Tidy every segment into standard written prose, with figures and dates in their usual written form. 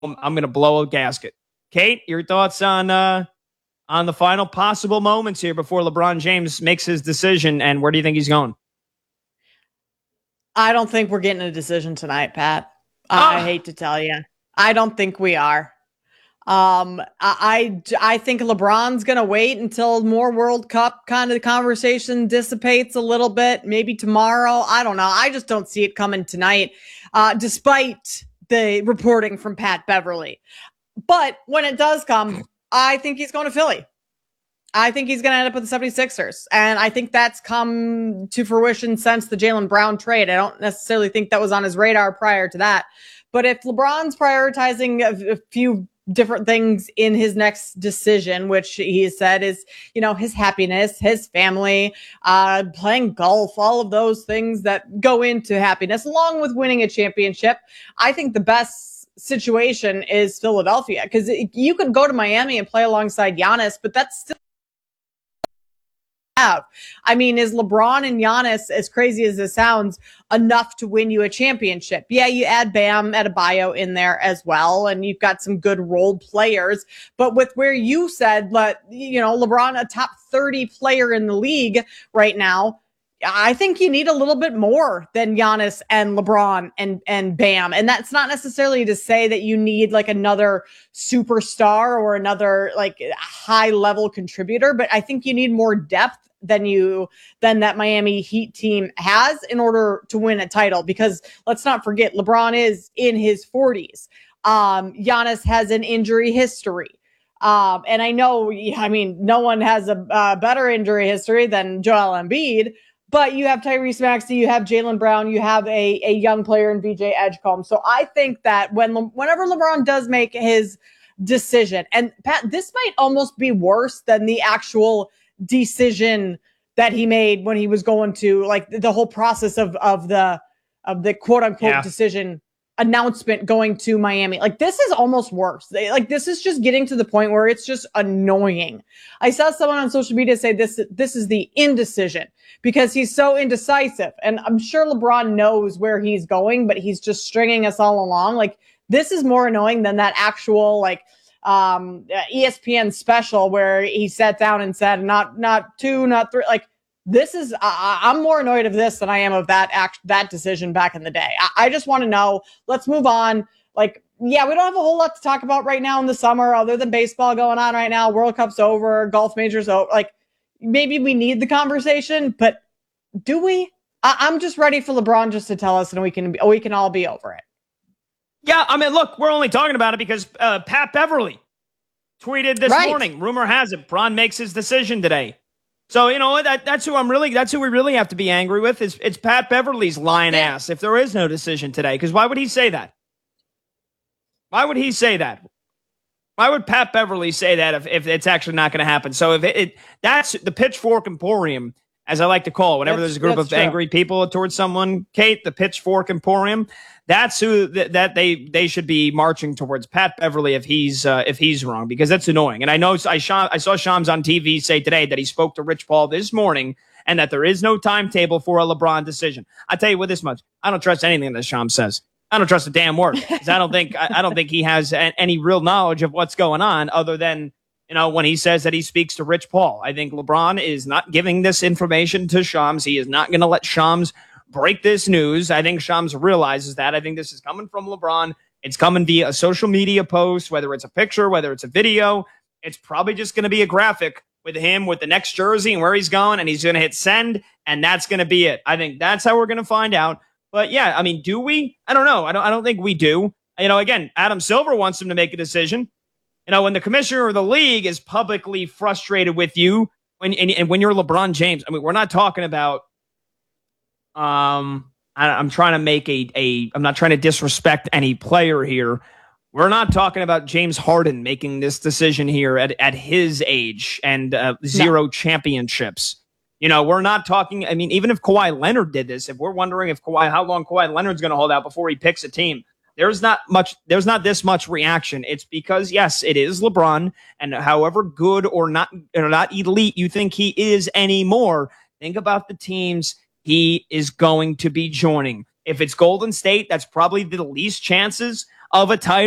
I'm going to blow a gasket. Kate, your thoughts on the final possible moments here before LeBron James makes his decision, and where do you think he's going? I don't think we're getting a decision tonight, Pat. I hate to tell you. I don't think we are. I think LeBron's going to wait until more World Cup kind of conversation dissipates a little bit, maybe tomorrow. I don't know. I just don't see it coming tonight, despite the reporting from Pat Beverly. But when it does come, I think he's going to Philly. I think he's going to end up with the 76ers. And I think that's come to fruition since the Jaylen Brown trade. I don't necessarily think that was on his radar prior to that. But if LeBron's prioritizing a few different things in his next decision, which he said is, his happiness, his family, playing golf, all of those things that go into happiness, along with winning a championship, I think the best situation is Philadelphia, because you could go to Miami and play alongside Giannis, but that's still have. I mean, is LeBron and Giannis, as crazy as it sounds, enough to win you a championship? Yeah, you add Bam Adebayo in there as well, and you've got some good role players. But with where you said, LeBron, a top 30 player in the league right now, I think you need a little bit more than Giannis and LeBron and Bam. And that's not necessarily to say that you need like another superstar or another like high level contributor, but I think you need more depth than that Miami Heat team has in order to win a title. Because let's not forget, LeBron is in his 40s. Giannis has an injury history. And I know, no one has a better injury history than Joel Embiid. But you have Tyrese Maxey, you have Jaylen Brown, you have a young player in VJ Edgecombe. So I think that whenever LeBron does make his decision, and Pat, this might almost be worse than the actual decision that he made when he was going to, like, the whole process of the quote unquote decision announcement going to Miami. Like, this is almost worse. This is just getting to the point where it's just annoying. I saw someone on social media say this is the indecision, because he's so indecisive. And I'm sure LeBron knows where he's going, but he's just stringing us all along. Like, this is more annoying than that actual ESPN special where he sat down and said, not two, not three. Like, this is, I'm more annoyed of this than I am of that decision back in the day. I just want to know, let's move on. Like, yeah, we don't have a whole lot to talk about right now in the summer other than baseball going on right now. World Cup's over, golf major's over. Like, maybe we need the conversation, but do we? I'm just ready for LeBron just to tell us, and we can all be over it. Yeah, I mean, look, we're only talking about it because Pat Beverly tweeted this morning. Rumor has it, Bron makes his decision today. So, you know what? That's who we really have to be angry with. It's Pat Beverly's lying ass if there is no decision today. Because why would he say that? Why would he say that? Why would Pat Beverly say that if it's actually not going to happen? So that's the Pitchfork Emporium, as I like to call it. Whenever there's a group of angry people towards someone, Kate, the Pitchfork Emporium, that's who that they should be marching towards. Pat Beverly if he's wrong, because that's annoying. And I know I saw Shams on TV say today that he spoke to Rich Paul this morning and that there is no timetable for a LeBron decision. I tell you what, this much: I don't trust anything that Shams says. I don't trust a damn word, because I don't think he has any real knowledge of what's going on, other than, when he says that he speaks to Rich Paul. I think LeBron is not giving this information to Shams. He is not going to let Shams break this news. I think Shams realizes that. I think this is coming from LeBron. It's coming via a social media post, whether it's a picture, whether it's a video. It's probably just going to be a graphic with him with the next jersey and where he's going, and he's going to hit send, and that's going to be it. I think that's how we're going to find out. But yeah, I mean, do we? I don't know. I don't think we do. Again, Adam Silver wants him to make a decision. When the commissioner of the league is publicly frustrated with you when you're LeBron James, I mean, we're not talking about, I'm trying to make I'm not trying to disrespect any player here. We're not talking about James Harden making this decision here at his age and zero championships. We're not talking, I mean, even if Kawhi Leonard did this, if we're wondering how long Kawhi Leonard's going to hold out before he picks a team, there's not this much reaction. It's because, yes, it is LeBron, and however good or not elite you think he is anymore, think about the teams he is going to be joining. If it's Golden State, that's probably the least chances of a title.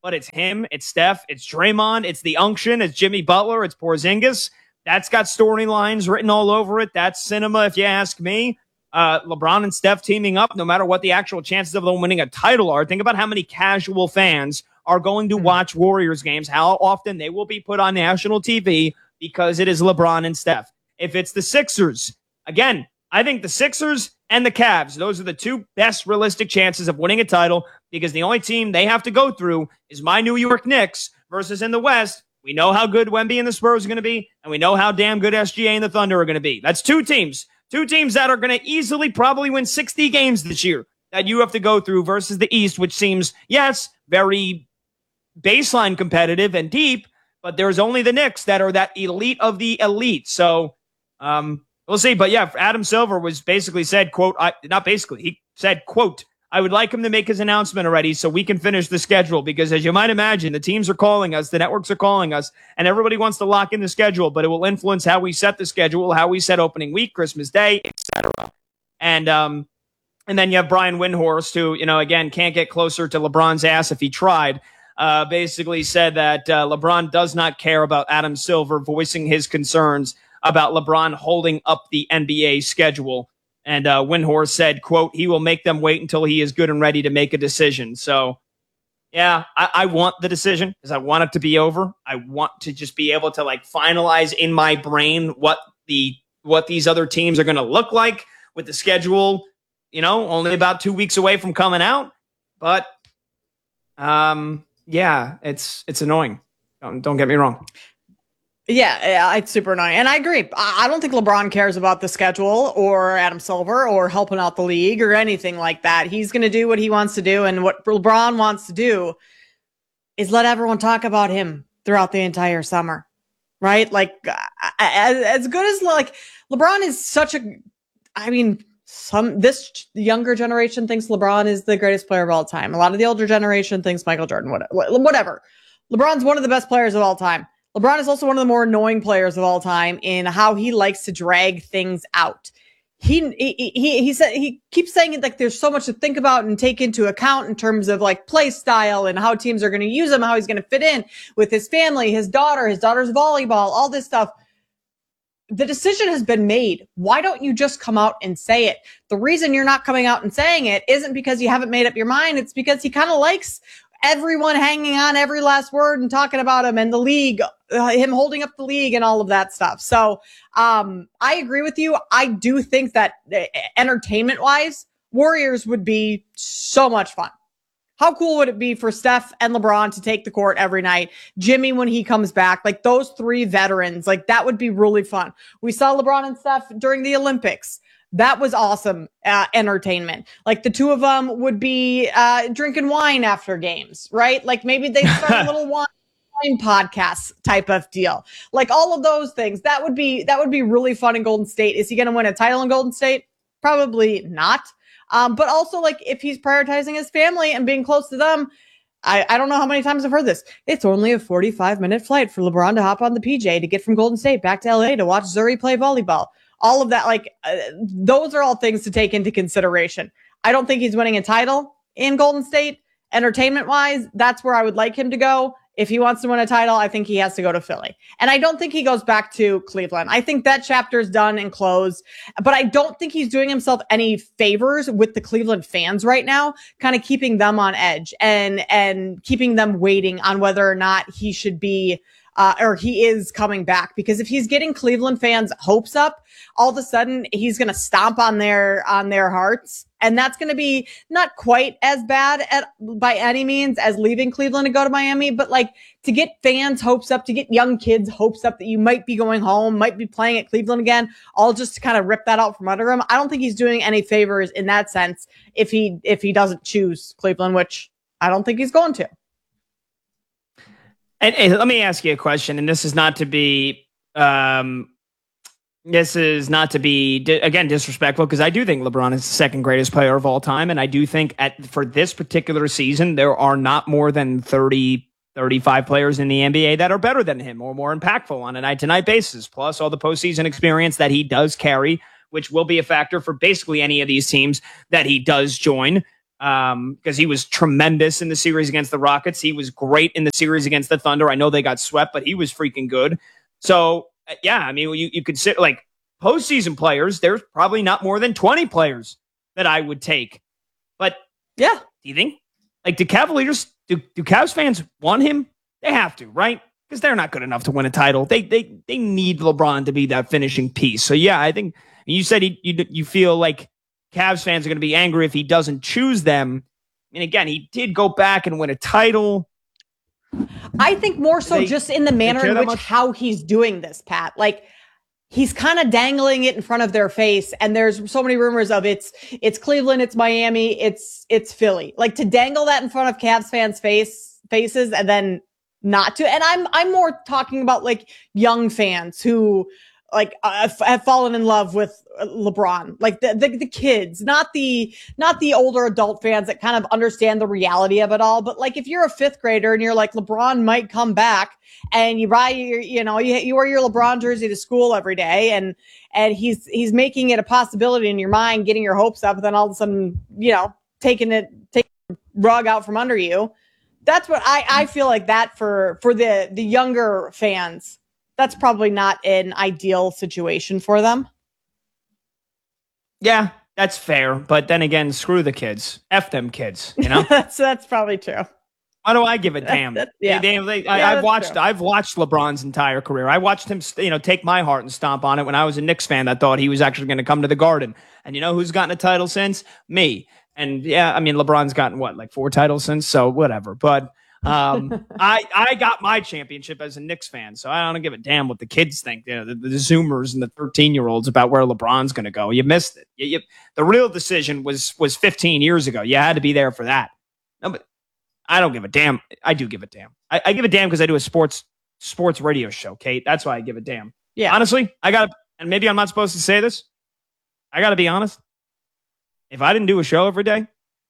but it's him, it's Steph, it's Draymond, it's the unction, it's Jimmy Butler, it's Porzingis. That's got storylines written all over it. That's cinema, if you ask me. LeBron and Steph teaming up, no matter what the actual chances of them winning a title are. Think about how many casual fans are going to watch Warriors games, how often they will be put on national TV because it is LeBron and Steph. If it's the Sixers, again, I think the Sixers and the Cavs, those are the two best realistic chances of winning a title because the only team they have to go through is my New York Knicks versus in the West. We know how good Wemby and the Spurs are going to be, and we know how damn good SGA and the Thunder are going to be. That's two teams that are going to easily probably win 60 games this year that you have to go through versus the East, which seems, yes, very baseline competitive and deep, but there's only the Knicks that are that elite of the elite. So we'll see. But yeah, Adam Silver was basically said, quote, he said, quote, I would like him to make his announcement already so we can finish the schedule because as you might imagine, the teams are calling us, the networks are calling us, and everybody wants to lock in the schedule, but it will influence how we set the schedule, how we set opening week, Christmas Day, etc. And then you have Brian Windhorst, who, again, can't get closer to LeBron's ass if he tried. Basically said that LeBron does not care about Adam Silver voicing his concerns about LeBron holding up the NBA schedule. And Windhorst said, quote, he will make them wait until he is good and ready to make a decision. So, yeah, I want the decision because I want it to be over. I want to just be able to finalize in my brain what these other teams are going to look like with the schedule, only about 2 weeks away from coming out. But, yeah, it's annoying. Don't get me wrong. Yeah, it's super annoying. And I agree. I don't think LeBron cares about the schedule or Adam Silver or helping out the league or anything like that. He's going to do what he wants to do. And what LeBron wants to do is let everyone talk about him throughout the entire summer, right? As good as LeBron is such this younger generation thinks LeBron is the greatest player of all time. A lot of the older generation thinks Michael Jordan, whatever. LeBron's one of the best players of all time. LeBron is also one of the more annoying players of all time in how he likes to drag things out. He said he keeps saying it there's so much to think about and take into account in terms of play style and how teams are going to use him, how he's going to fit in with his family, his daughter's volleyball, all this stuff. The decision has been made. Why don't you just come out and say it? The reason you're not coming out and saying it isn't because you haven't made up your mind. It's because he kind of likes everyone hanging on every last word and talking about him and the league, him holding up the league and all of that stuff. So I agree with you. I do think that entertainment wise, Warriors would be so much fun. How cool would it be for Steph and LeBron to take the court every night? Jimmy, when he comes back, those three veterans, that would be really fun. We saw LeBron and Steph during the Olympics. That was awesome entertainment. The two of them would be drinking wine after games, right? Maybe they start a little wine podcast type of deal. All of those things. That would be really fun in Golden State. Is he going to win a title in Golden State? Probably not. But also if he's prioritizing his family and being close to them, I don't know how many times I've heard this. It's only a 45-minute flight for LeBron to hop on the PJ to get from Golden State back to LA to watch Zuri play volleyball. All of that, those are all things to take into consideration. I don't think he's winning a title in Golden State. Entertainment-wise, that's where I would like him to go. If he wants to win a title, I think he has to go to Philly. And I don't think he goes back to Cleveland. I think that chapter is done and closed. But I don't think he's doing himself any favors with the Cleveland fans right now, kind of keeping them on edge and keeping them waiting on whether or not he should be or he is coming back. Because if he's getting Cleveland fans' hopes up, all of a sudden he's going to stomp on their hearts. And that's going to be not quite as bad by any means as leaving Cleveland to go to Miami. But to get fans' hopes up, to get young kids' hopes up that you might be going home, might be playing at Cleveland again, all just to kind of rip that out from under him. I don't think he's doing any favors in that sense if he doesn't choose Cleveland, which I don't think he's going to. And let me ask you a question, and this is not to be again disrespectful, because I do think LeBron is the second greatest player of all time, and I do think for this particular season there are not more than 35 players in the NBA that are better than him or more impactful on a night-to-night basis, plus all the postseason experience that he does carry, which will be a factor for basically any of these teams that he does join. because he was tremendous in the series against the Rockets. He was great in the series against the Thunder. I know they got swept, but he was freaking good. So, yeah, I mean, you consider like postseason players, there's probably not more than 20 players that I would take. But yeah, do you think, like, do Cavs fans want him? They have to, right? Because they're not good enough to win a title. They need LeBron to be that finishing piece. So, yeah, I think you said you feel like Cavs fans are going to be angry if he doesn't choose them. And again, he did go back and win a title. I think more so just in the manner in which how he's doing this, Pat. Like, he's kind of dangling it in front of their face. And there's so many rumors of it's Cleveland, it's Miami, it's Philly. Like, to dangle that in front of Cavs fans' faces and then not to. And I'm more talking about like young fans who like have fallen in love with LeBron, like the kids, not the older adult fans that kind of understand the reality of it all. But like, if you're a fifth grader and you're like, LeBron might come back, and you buy you wear your LeBron jersey to school every day, and he's making it a possibility in your mind, getting your hopes up, and then all of a sudden, taking the rug out from under you. That's what I feel like that for the younger fans. That's probably not an ideal situation for them. Yeah, that's fair. But then again, screw the kids. F them kids, that's probably true. Why do I give a damn? I've watched LeBron's entire career. I watched him, take my heart and stomp on it when I was a Knicks fan that thought he was actually going to come to the Garden. And you know who's gotten a title since? Me. And yeah, I mean, LeBron's gotten like 4 titles since, so whatever. But I got my championship as a Knicks fan, so I don't give a damn what the kids think. The Zoomers and the 13-year-olds about where LeBron's going to go. You missed it. The real decision was 15 years ago. You had to be there for that. No, but I don't give a damn. I do give a damn. I give a damn because I do a sports radio show, Kate. That's why I give a damn. Yeah. Honestly, and maybe I'm not supposed to say this. I got to be honest. If I didn't do a show every day,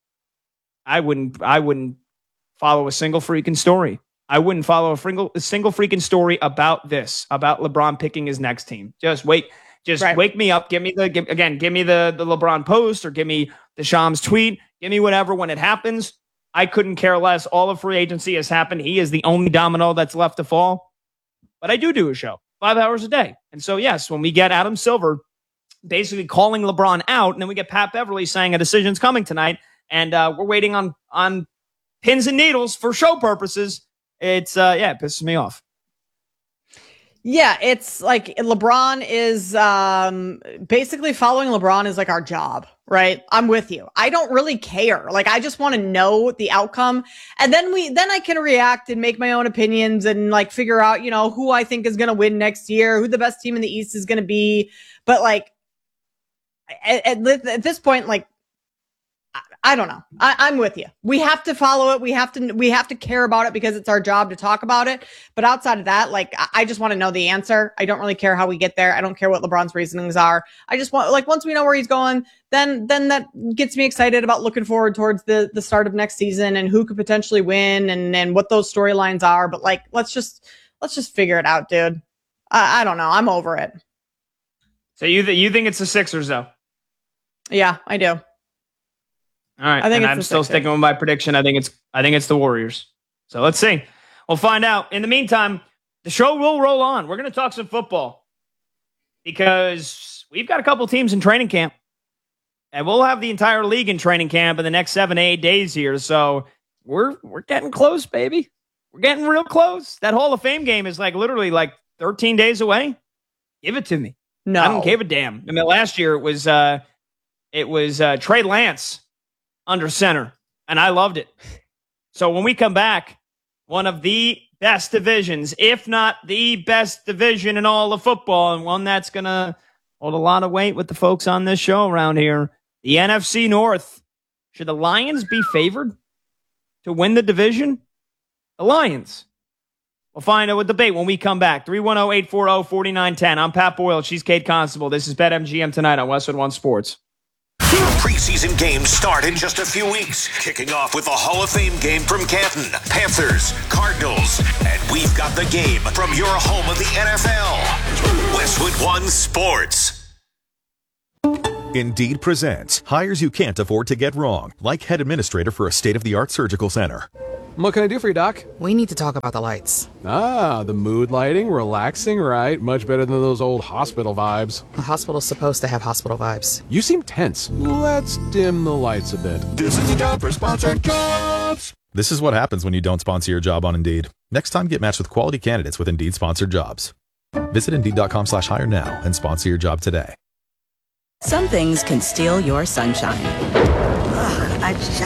I wouldn't follow a single freaking story. I wouldn't follow a single freaking story about LeBron picking his next team. Just wait. Wake me up. Give me the LeBron post, or give me the Shams tweet. Give me whatever when it happens. I couldn't care less. All of free agency has happened. He is the only domino that's left to fall. But I do a show 5 hours a day. And so, yes, when we get Adam Silver basically calling LeBron out, and then we get Pat Beverly saying a decision's coming tonight, and we're waiting on pins and needles for show purposes, it pisses me off. Yeah, it's like LeBron is basically following LeBron is like our job, right? I'm with you. I don't really care. Like, I just want to know the outcome, and then I can react and make my own opinions and like figure out, who I think is going to win next year, who the best team in the East is going to be. But like at this point, like, I don't know. I'm with you. We have to follow it. We have to care about it because it's our job to talk about it. But outside of that, like, I just want to know the answer. I don't really care how we get there. I don't care what LeBron's reasonings are. I just want, like, once we know where he's going, then that gets me excited about looking forward towards the start of next season and who could potentially win and what those storylines are. But like, let's just figure it out, dude. I don't know. I'm over it. So you think it's the Sixers though? Yeah, I do. All right, I'm still sticking with my prediction. I think it's the Warriors. So let's see. We'll find out. In the meantime, the show will roll on. We're going to talk some football because we've got a couple teams in training camp, and we'll have the entire league in training camp in the next 7 to 8 days here. So we're getting close, baby. We're getting real close. That Hall of Fame game is like literally like 13 days away. Give it to me. No, I don't give a damn. I mean, last year it was Trey Lance under center, and I loved it. So when we come back, one of the best divisions, if not the best division in all of football, and one that's going to hold a lot of weight with the folks on this show around here, the NFC North. Should the Lions be favored to win the division? The Lions. We'll find out with debate when we come back. 310-840-4910. I'm Pat Boyle. She's Kate Constable. This is BetMGM tonight on Westwood One Sports. Preseason games start in just a few weeks, kicking off with the Hall of Fame game from Canton, Panthers, Cardinals, and we've got the game from your home of the NFL, Westwood One Sports. Indeed presents hires you can't afford to get wrong, like head administrator for a state-of-the-art surgical center. What can I do for you, Doc? We need to talk about the lights. Ah, the mood lighting, relaxing, right? Much better than those old hospital vibes. A hospital's supposed to have hospital vibes. You seem tense. Let's dim the lights a bit. This is the job for sponsored jobs. This is what happens when you don't sponsor your job on Indeed. Next time, get matched with quality candidates with Indeed sponsored jobs. Visit Indeed.com/hire now and sponsor your job today. Some things can steal your sunshine. Ugh, I just